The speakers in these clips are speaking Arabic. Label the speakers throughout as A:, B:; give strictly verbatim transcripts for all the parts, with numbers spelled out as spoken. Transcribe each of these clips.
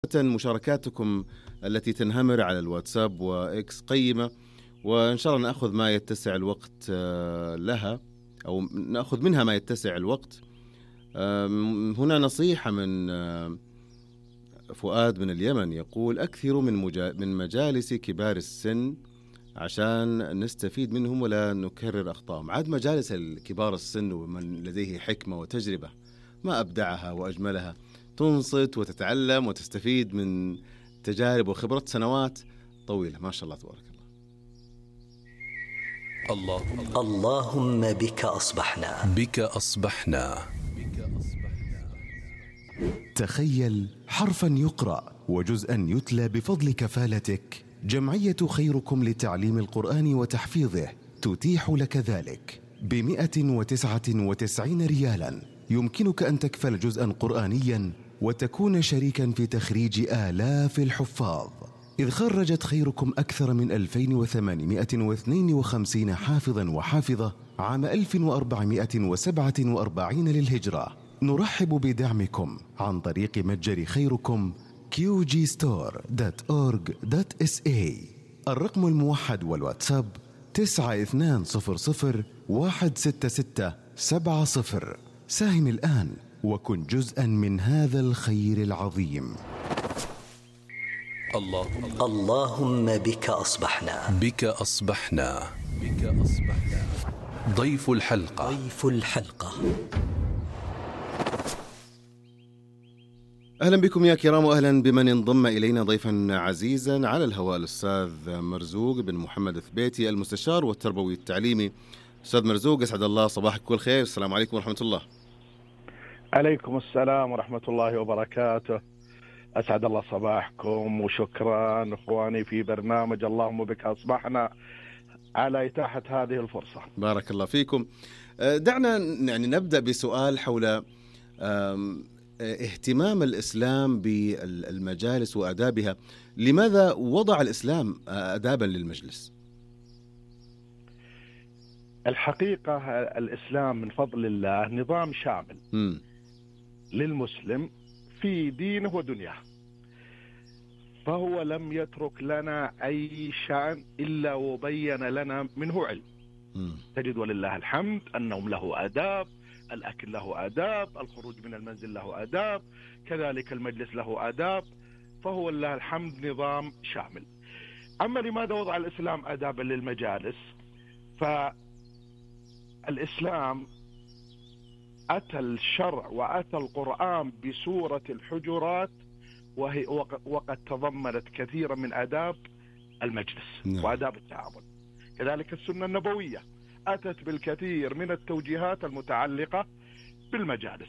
A: مشاركاتكم التي تنهمر على الواتساب وإكس قيمة، وإن شاء الله نأخذ ما يتسع الوقت آه، لها، أو نأخذ منها ما يتسع الوقت. آم، هنا نصيحة من آه، فؤاد من اليمن، يقول: أكثروا من, مجا... من مجالس كبار السن عشان نستفيد منهم ولا نكرر أخطائهم. عاد مجالس الكبار السن ومن لديه حكمة وتجربة ما أبدعها وأجملها، تنصت وتتعلم وتستفيد من تجارب وخبرة سنوات طويلة. ما شاء الله تبارك الله.
B: اللهم اللهم بك أصبحنا
C: بك أصبحنا
D: تخيل حرفا يقرأ وجزءا يتلى بفضل كفالتك. جمعية خيركم لتعليم القرآن وتحفيظه تتيح لك ذلك بمئة وتسعة وتسعين ريالا. يمكنك أن تكفل جزءا قرآنيا وتكون شريكا في تخريج آلاف الحفاظ، إذ خرجت خيركم أكثر من ألفين وثمانمئة واثنين وخمسين حافظا وحافظة عام ألف وأربعمئة وسبعة وأربعين للهجرة. نرحب بدعمكم عن طريق متجر خيركم كيو جي ستور دوت أورج دوت إس إيه. الرقم الموحد والواتساب تسعة اثنان صفر صفر واحد ستة ستة سبعة صفر. ساهم الآن وكن جزءا من هذا الخير العظيم.
C: اللهم
B: اللهم بك أصبحنا
C: بك أصبحنا بك أصبحنا ضيف الحلقة
B: ضيف الحلقة.
A: أهلا بكم يا كرام، وأهلا بمن انضم إلينا ضيفا عزيزا على الهواء، الأستاذ مرزوق بن محمد الثبيتي، المستشار والتربوي التعليمي. أستاذ مرزوق، أسعد الله صباحك كل خير. السلام عليكم ورحمة الله.
E: عليكم السلام ورحمة الله وبركاته. أسعد الله صباحكم، وشكرا إخواني في برنامج اللهم بك أصبحنا على إتاحة هذه الفرصة.
A: بارك الله فيكم. دعنا يعني نبدأ بسؤال حول اهتمام الإسلام بالمجالس وآدابها. لماذا وضع الإسلام آدابا للمجلس؟
E: الحقيقة الإسلام من فضل الله نظام شامل م. للمسلم في دينه ودنياه، فهو لم يترك لنا أي شأن إلا وبين لنا منه علم. م. تجد ولله الحمد النوم له آداب، الأكل له آداب، الخروج من المنزل له آداب، كذلك المجلس له آداب، فهو لله الحمد نظام شامل. أما لماذا وضع الإسلام آدابا للمجالس؟ فالإسلام أتى الشرع وأتى القرآن بسورة الحجرات، وهي وقد تضمنت كثيرا من آداب المجلس نعم. وآداب التعامل. كذلك السنة النبوية أتت بالكثير من التوجيهات المتعلقة بالمجالس.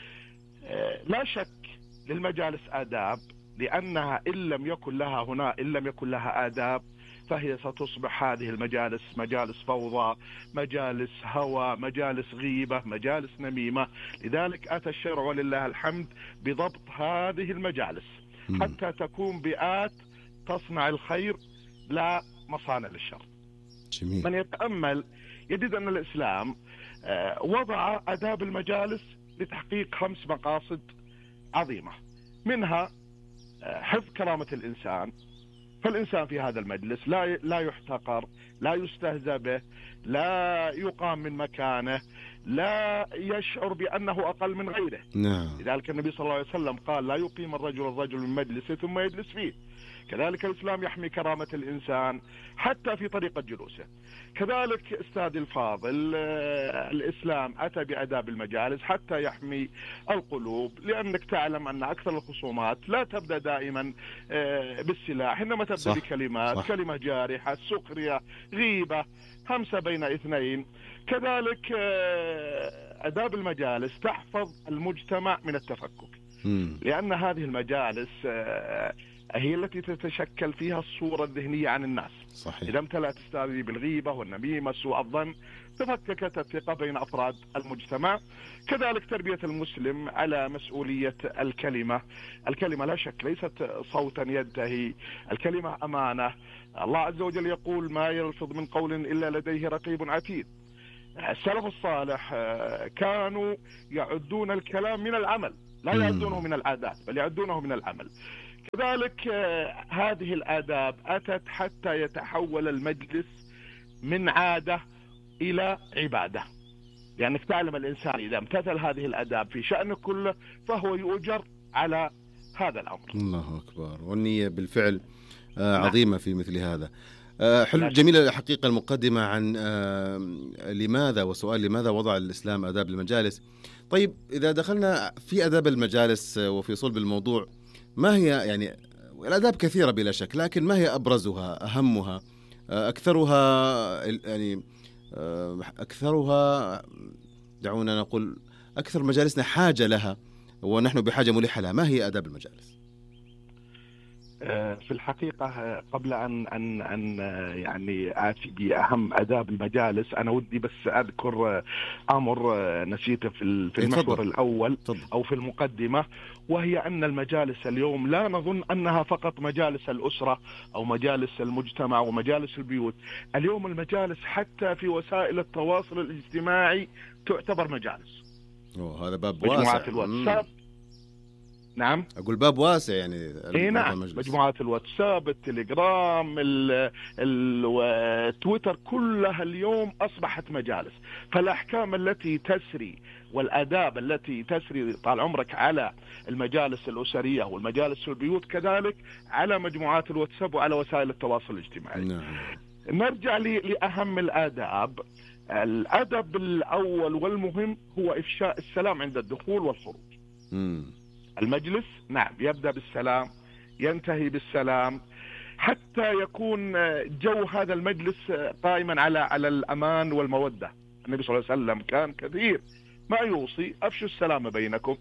E: لا شك للمجالس آداب، لأنها إن لم يكن لها هنا إن لم يكن لها آداب فهي ستصبح هذه المجالس مجالس فوضى، مجالس هوى، مجالس غيبة، مجالس نميمة. لذلك أتى الشرع ولله الحمد بضبط هذه المجالس حتى تكون بيئات تصنع الخير لا مصانع للشر. جميل. من يتأمل يجد أن الإسلام وضع آداب المجالس لتحقيق خمس مقاصد عظيمة، منها حفظ كرامة الإنسان، فالإنسان في هذا المجلس لا لا يحتقر، لا يستهزأ به، لا يقام من مكانه، لا يشعر بأنه أقل من غيره.
A: نعم.
E: لذلك النبي صلى الله عليه وسلم قال: لا يقيم الرجل الرجل من مجلسه ثم يجلس فيه. كذلك الإسلام يحمي كرامة الإنسان حتى في طريقة جلوسه. كذلك أستاذ الفاضل، الإسلام أتى بآداب المجالس حتى يحمي القلوب، لأنك تعلم أن أكثر الخصومات لا تبدأ دائما بالسلاح، إنما تبدأ صح. بكلمات صح. كلمة جارحة، سخرية، غيبة، همسة بين اثنين. كذلك آداب المجالس تحفظ المجتمع من التفكك، م. لأن هذه المجالس هي التي تتشكل فيها الصورة الذهنية عن الناس. صحيح. إذا امتلأت أستاذي بالغيبة والنميمة سوء الظن تفككت الثقة بين أفراد المجتمع. كذلك تربية المسلم على مسؤولية الكلمة. الكلمة لا شك ليست صوتا ينتهي، الكلمة أمانة. الله عز وجل يقول: ما يلفظ من قول إلا لديه رقيب عتيد. السلف الصالح كانوا يعدون الكلام من العمل، لا يعدونه من العادات بل يعدونه من العمل. كذلك هذه الآداب أتت حتى يتحول المجلس من عادة إلى عبادة، يعني تعلم الإنسان إذا امتثل هذه الآداب في شأنه كله فهو يؤجر على هذا الأمر.
A: الله أكبر. والنية بالفعل عظيمة في مثل هذا. حلو، جميلة الحقيقة المقدمة عن لماذا وسؤال لماذا وضع الإسلام آداب المجالس. طيب إذا دخلنا في آداب المجالس وفي صلب الموضوع، ما هي يعني الآداب كثيرة بلا شك، لكن ما هي أبرزها أهمها أكثرها يعني أكثرها دعونا نقول أكثر مجالسنا حاجة لها ونحن بحاجة ملحة لها؟ ما هي آداب المجالس؟
E: في الحقيقة قبل أن أن أن يعني آتي بأهم آداب المجالس، أنا ودي بس أذكر أمر نسيته في في المحور الأول أو في المقدمة، وهي أن المجالس اليوم لا نظن أنها فقط مجالس الأسرة أو مجالس المجتمع ومجالس البيوت. اليوم المجالس حتى في وسائل التواصل الاجتماعي تعتبر مجالس.
A: أوه هذا باب واسع.
E: مجموعات الواتساب. نعم
A: أقول باب واسع يعني.
E: إيه نعم، مجموعات الواتساب، التليجرام، التويتر، كلها اليوم أصبحت مجالس. فالأحكام التي تسري والآداب التي تسري طال عمرك على المجالس الأسرية والمجالس البيوت كذلك على مجموعات الواتساب وعلى وسائل التواصل الاجتماعي.
A: نعم.
E: نرجع لأهم الآداب. الأدب الأول والمهم هو إفشاء السلام عند الدخول والخروج.
A: مم.
E: المجلس نعم يبدأ بالسلام ينتهي بالسلام، حتى يكون جو هذا المجلس قائما على على الأمان والمودة. النبي صلى الله عليه وسلم كان كثير ما يوصي أفشوا السلام بينكم،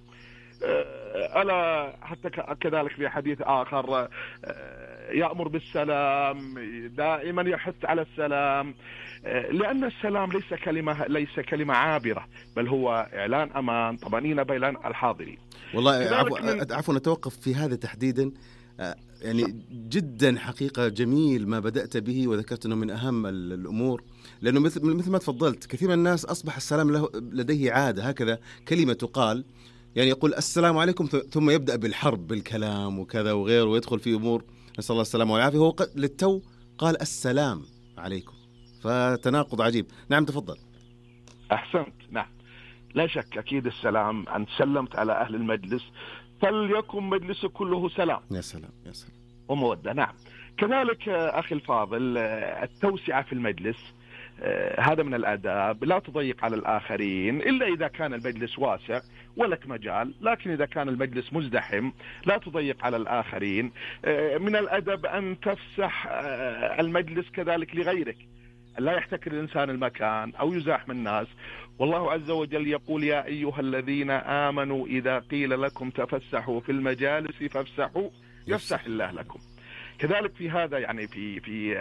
E: ألا حتى كذلك في حديث آخر يأمر بالسلام، دائما يحث على السلام، لأن السلام ليس كلمة ليس كلمة عابرة، بل هو إعلان أمان طمأنينة بين الحاضرين.
A: والله عفوا عفوا نتوقف في هذا تحديدا، يعني جدا حقيقة جميل ما بدأت به وذكرت أنه من أهم الأمور، لأنه مثل مثل ما تفضلت كثير من الناس أصبح السلام له لديه عادة، هكذا كلمة تقال، يعني يقول السلام عليكم ثم يبدأ بالحرب بالكلام وكذا وغيره ويدخل في أمور نسأل الله السلامة والعافية. هو للتو قال السلام عليكم، فتناقض عجيب. نعم تفضل.
E: أحسنت. نعم لا شك أكيد السلام، أن سلمت على أهل المجلس فليكن مجلس كله سلام.
A: يا سلام يا سلام
E: ومودة. نعم كذلك أخي الفاضل التوسعة في المجلس، هذا من الآداب. لا تضيق على الآخرين إلا إذا كان المجلس واسع ولك مجال، لكن إذا كان المجلس مزدحم لا تضيق على الآخرين. من الأدب أن تفسح المجلس كذلك لغيرك، لا يحتكر الإنسان المكان أو يزاحم الناس. والله عز وجل يقول يا أيها الذين آمنوا إذا قيل لكم تفسحوا في المجالس فافسحوا يفسح الله لكم. كذلك في هذا يعني في في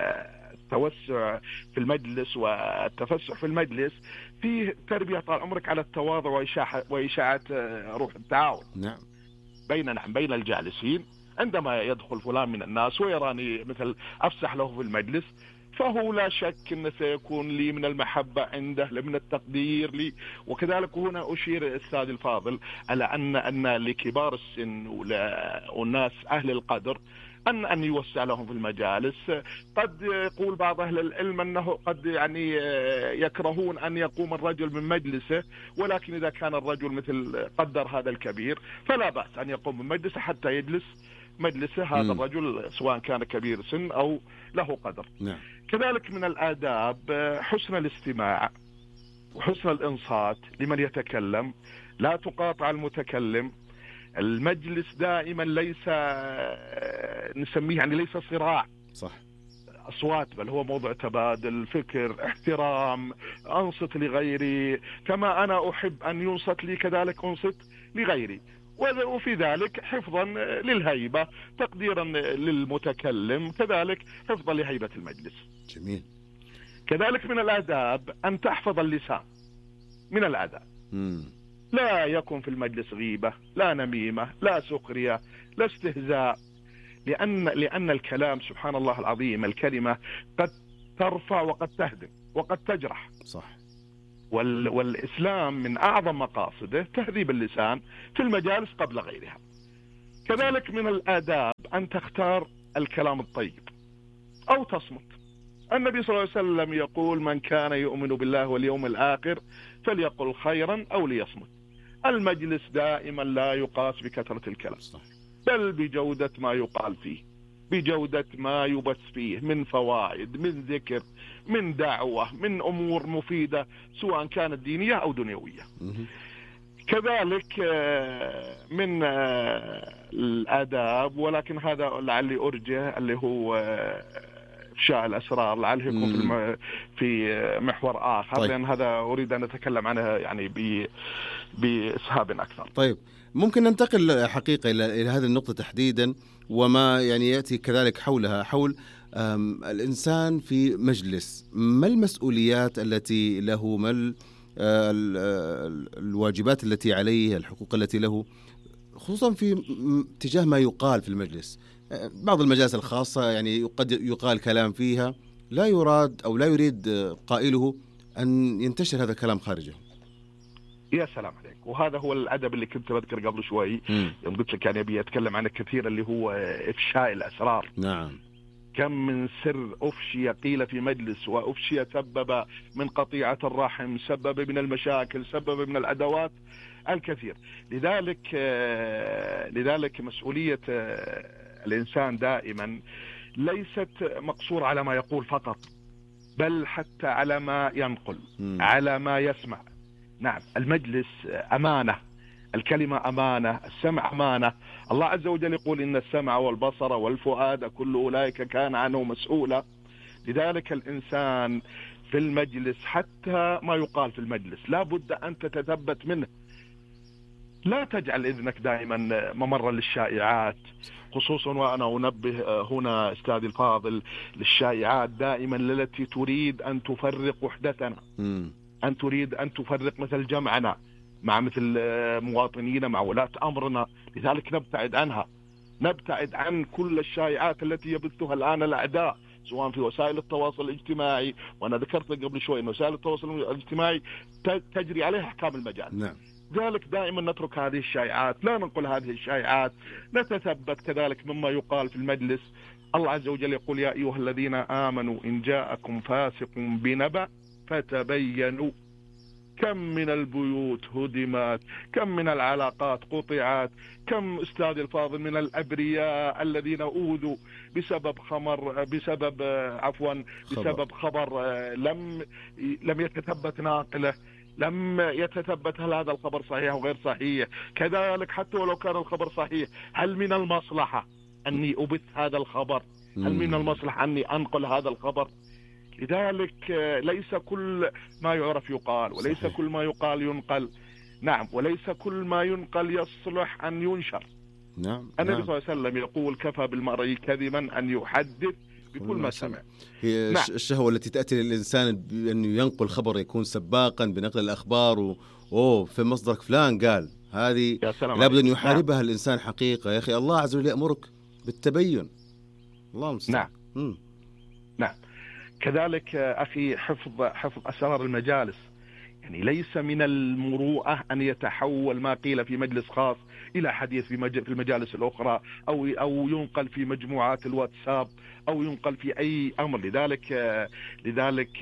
E: التوسع في المجلس والتفسح في المجلس فيه تربية طال عمرك على التواضع وإشاعة وإشاعة روح التعاون.
A: نعم.
E: بين نعم بين الجالسين. عندما يدخل فلان من الناس ويراني مثل أفسح له في المجلس، فهو لا شك أنه سيكون لي من المحبة عنده، من التقدير لي. وكذلك هنا أشير السادة الفاضل على أن أن لكبار السن والناس أهل القدر أن أن يوسع لهم في المجالس. قد يقول بعض أهل العلم أنه قد يعني يكرهون أن يقوم الرجل من مجلسه، ولكن إذا كان الرجل مثل قدر هذا الكبير فلا بأس أن يقوم من مجلسه حتى يجلس مجلسه هذا م. الرجل سواء كان كبير سن أو له قدر.
A: نعم.
E: كذلك من الآداب حسن الاستماع وحسن الإنصات لمن يتكلم، لا تقاطع المتكلم. المجلس دائما ليس نسميه يعني ليس صراع
A: صح
E: أصوات، بل هو موضوع تبادل فكر، احترام، أنصت لغيري كما أنا أحب أن ينصت لي كذلك أنصت لغيري، وفي ذلك حفظا للهيبة، تقديرا للمتكلم، كذلك حفظا لهيبة المجلس.
A: جميل.
E: كذلك من الآداب أن تحفظ اللسان، من الآداب
A: مم.
E: لا يكن في المجلس غيبة، لا نميمة، لا سخرية، لا استهزاء، لأن لأن الكلام سبحان الله العظيم الكلمة قد ترفع وقد تهدم وقد تجرح.
A: صح.
E: وال والإسلام من أعظم مقاصده تهذيب اللسان في المجالس قبل غيرها. كذلك من الآداب أن تختار الكلام الطيب أو تصمت. النبي صلى الله عليه وسلم يقول: من كان يؤمن بالله واليوم الآخر فليقل خيرا أو ليصمت. المجلس دائما لا يقاس بكثرة الكلام، بل بجودة ما يقال فيه، بجودة ما يبث فيه من فوائد، من ذكر، من دعوة، من أمور مفيدة سواء كانت دينية أو دنيوية. كذلك من الآداب، ولكن هذا لعلي أرجه، اللي هو إفشاء الأسرار، لعله يكون في في محور آخر. طيب. لأن هذا أريد أن أتكلم عنه يعني بإسهاب أكثر.
A: طيب، ممكن ننتقل حقيقة إلى إلى هذه النقطة تحديدا، وما يعني يأتي كذلك حولها، حول الإنسان في مجلس. ما المسؤوليات التي له، ما الواجبات التي عليه، الحقوق التي له، خصوصا في تجاه ما يقال في المجلس؟ بعض المجالس الخاصة يعني قد يقال كلام فيها لا يراد أو لا يريد قائله أن ينتشر هذا الكلام خارجه.
E: يا سلام عليك. وهذا هو الأدب اللي كنت بذكر قبل شوي يوم قلت لك يعني أبي أتكلم عنه كثير، اللي هو إفشاء الأسرار.
A: نعم.
E: كم من سر أفشي قيل في مجلس، وأفشي سبب من قطيعة الرحم، سبب من المشاكل، سبب من العداوات الكثير. لذلك لذلك مسؤولية الإنسان دائما ليست مقصور على ما يقول فقط، بل حتى على ما ينقل، م. على ما يسمع. نعم، المجلس أمانة، الكلمة أمانة، السمع أمانة. الله عز وجل يقول: إن السمع والبصر والفؤاد كل أولئك كان عنه مسؤولا. لذلك الإنسان في المجلس، حتى ما يقال في المجلس لا بد أن تتثبت منه. لا تجعل إذنك دائما ممرا للشائعات، خصوصا وأنا أنبه هنا أستاذي الفاضل للشائعات دائما التي تريد أن تفرق وحدتنا، م. أن تريد أن تفرق مثل جمعنا مع مثل مواطنينا، مع ولاة أمرنا. لذلك نبتعد عنها، نبتعد عن كل الشائعات التي يبثها الآن الأعداء، سواء في وسائل التواصل الاجتماعي. وأنا ذكرت قبل شوي أن وسائل التواصل الاجتماعي تجري عليها أحكام المجال.
A: نعم.
E: ذلك دائما نترك هذه الشائعات، لا ننقل هذه الشائعات، نتثبت كذلك مما يقال في المجلس. الله عز وجل يقول: يا أيها الذين آمنوا إن جاءكم فاسق بنبأ فتبينوا. كم من البيوت هدمت، كم من العلاقات قطعت، كم أستاذ الفاضل من الأبرياء الذين أوذوا بسبب خمر، بسبب عفوا بسبب خبر لم لم يتثبت ناقله، لم يتثبت هل هذا الخبر صحيح أو غير صحيح. كذلك حتى ولو كان الخبر صحيح، هل من المصلحة أني أبث هذا الخبر؟ هل من المصلحة أني أنقل هذا الخبر؟ لذلك ليس كل ما يعرف يقال، وليس صحيح. كل ما يقال ينقل. نعم، وليس كل ما ينقل يصلح أن ينشر.
A: نعم.
E: النبي
A: نعم.
E: صلى الله عليه وسلم يقول: كفى بالمرء كذبا أن يحدث بكل ما سمع.
A: هي نعم. الشهوة التي تأتي للإنسان بأنه ينقل خبر، يكون سباقا بنقل الأخبار و... أوه في مصدرك فلان قال، هذه لابد أن يحاربها. نعم. الإنسان حقيقة يا أخي، الله عز وجل يأمرك بالتبين. الله المستعان.
E: نعم. م. نعم. كذلك أخي حفظ حفظ أسرار المجالس، يعني ليس من المروءة أن يتحول ما قيل في مجلس خاص إلى حديث في المجالس الأخرى، أو أو ينقل في مجموعات الواتساب، أو ينقل في أي أمر. لذلك لذلك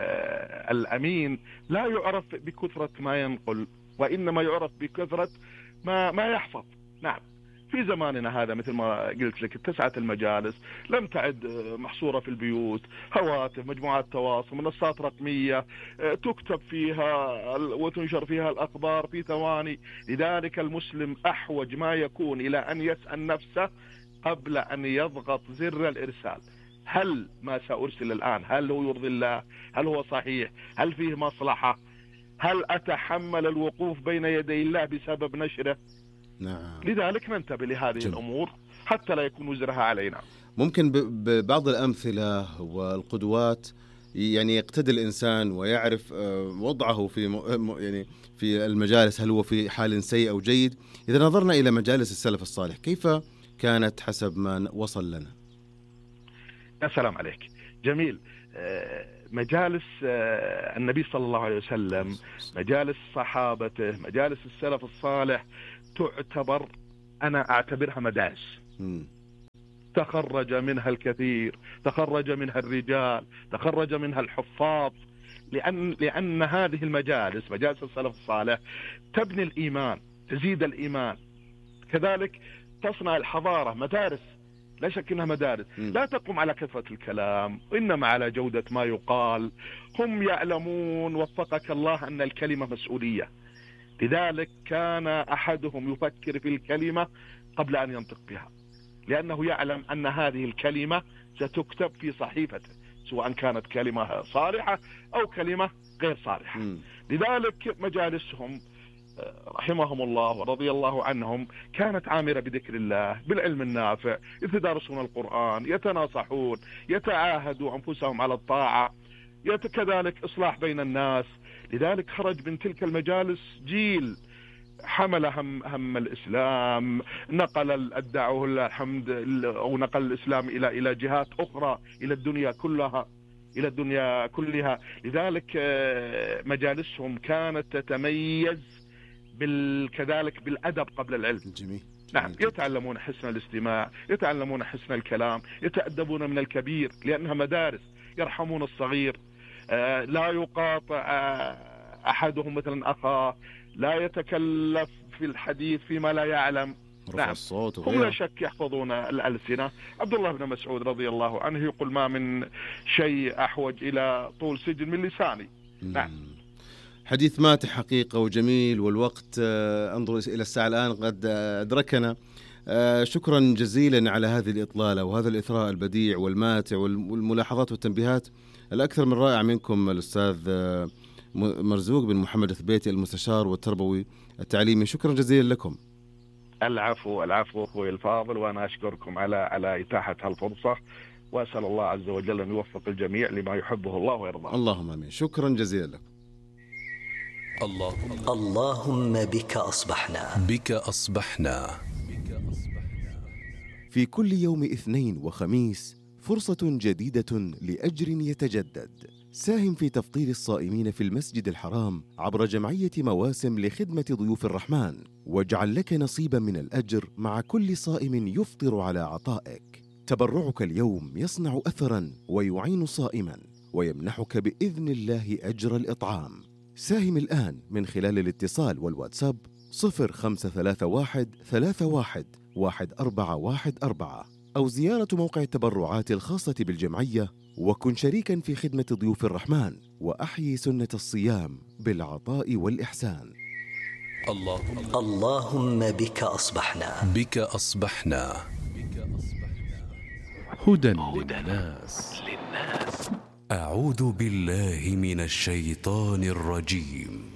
E: الأمين لا يعرف بكثرة ما ينقل، وإنما يعرف بكثرة ما ما يحفظ. نعم. في زماننا هذا مثل ما قلت لك اتسعت المجالس، لم تعد محصورة في البيوت، هواتف، مجموعات تواصل، منصات رقمية تكتب فيها وتنشر فيها الأخبار في ثواني. لذلك المسلم أحوج ما يكون إلى أن يسأل نفسه قبل أن يضغط زر الإرسال: هل ما سأرسل الآن هل هو يرضي الله؟ هل هو صحيح؟ هل فيه مصلحة؟ هل أتحمل الوقوف بين يدي الله بسبب نشره؟
A: نعم.
E: لذلك ننتبه لهذه جميل. الأمور حتى لا يكون وزرها علينا.
A: ممكن ببعض الأمثلة والقدوات يعني يقتدي الإنسان ويعرف وضعه في يعني في المجالس، هل هو في حال سيء أو جيد. إذا نظرنا إلى مجالس السلف الصالح كيف كانت حسب ما وصل لنا؟
E: يا سلام عليك. جميل. مجالس النبي صلى الله عليه وسلم، مجالس صحابته، مجالس السلف الصالح تعتبر أنا أعتبرها مدارس.
A: مم.
E: تخرج منها الكثير، تخرج منها الرجال، تخرج منها الحفاظ، لأن لأن هذه المجالس مجالس السلف الصالح تبني الإيمان، تزيد الإيمان، كذلك تصنع الحضارة. مدارس لا شك أنها مدارس لا تقوم على كثرة الكلام، إنما على جودة ما يقال. هم يعلمون وفقك الله أن الكلمة مسؤولية، لذلك كان أحدهم يفكر في الكلمة قبل أن ينطق بها، لأنه يعلم أن هذه الكلمة ستكتب في صحيفته، سواء كانت كلمة صالحة أو كلمة غير صالحة. م. لذلك مجالسهم رحمهم الله ورضي الله عنهم كانت عامرة بذكر الله، بالعلم النافع، يتدارسون القرآن، يتناصحون، يتعاهدوا أنفسهم على الطاعة، كذلك إصلاح بين الناس. لذلك خرج من تلك المجالس جيل حمل هم هم الإسلام، نقل الدعوة لله الحمد، أو نقل الإسلام إلى إلى جهات أخرى، إلى الدنيا كلها، إلى الدنيا كلها. لذلك مجالسهم كانت تتميز بال كذلك بالأدب قبل العلم.
A: جميل.
E: نعم، يتعلمون حسن الاستماع، يتعلمون حسن الكلام، يتأدبون من الكبير لأنها مدارس، يرحمون الصغير، آه لا يقاطع آه أحدهم مثلا أخاه، لا يتكلف في الحديث فيما لا يعلم.
A: رفع الصوت
E: هم لا شك يحفظون الألسنة. عبد الله بن مسعود رضي الله عنه يقول: ما من شيء أحوج إلى طول سجن من لساني. نعم.
A: حديث ماتح حقيقة وجميل، والوقت انظر إلى الساعة الآن قد أدركنا. شكرا جزيلا على هذه الإطلالة وهذا الإثراء البديع والماتع والملاحظات والتنبيهات الأكثر من رائع منكم الأستاذ مرزوق بن محمد الثبيتي، المستشار والتربوي التعليمي. شكرا جزيلا لكم.
E: العفو العفو أخوي الفاضل، وأنا أشكركم على على إتاحة هالفرصة، وأسأل الله عز وجل أن يوفق الجميع لما يحبه الله ويرضاه.
A: اللهم آمين. شكرا جزيلا لكم.
B: اللهم اللهم بك أصبحنا
C: بك أصبحنا
D: في كل يوم اثنين وخميس فرصة جديدة لأجر يتجدد. ساهم في تفطير الصائمين في المسجد الحرام عبر جمعية مواسم لخدمة ضيوف الرحمن، واجعل لك نصيبا من الأجر مع كل صائم يفطر على عطائك. تبرعك اليوم يصنع أثرا ويعين صائما ويمنحك بإذن الله أجر الإطعام. ساهم الآن من خلال الاتصال والواتساب صفر خمسة ثلاثة واحد ثلاثة واحد واحد أربعة واحد أربعة، أو زيارة موقع التبرعات الخاصة بالجمعية، وكن شريكا في خدمة ضيوف الرحمن وأحيي سنة الصيام بالعطاء والإحسان.
B: اللهم اللهم بك أصبحنا
C: بك أصبحنا
F: هدى للناس.
D: أعوذ بالله من الشيطان الرجيم.